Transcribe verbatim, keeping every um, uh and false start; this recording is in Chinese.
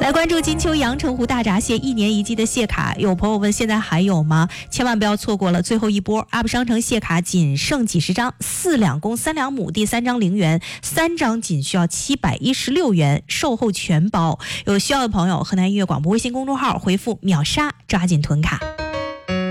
来关注金秋阳澄湖大闸蟹一年一季的蟹卡，有朋友问现在还有吗？千万不要错过了最后一波 ，U P 商城蟹卡仅剩几十张，四两共三两母，第三张零元，三张仅需要七百一十六元，售后全包。有需要的朋友，河南音乐广播微信公众号回复秒杀，抓紧囤卡。